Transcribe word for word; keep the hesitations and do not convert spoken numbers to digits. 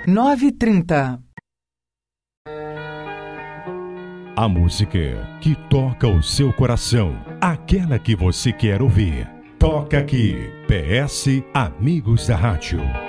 nove trinta. A música que toca o seu coração, aquela que você quer ouvir. Toca aqui, P S Amigos da Rádio.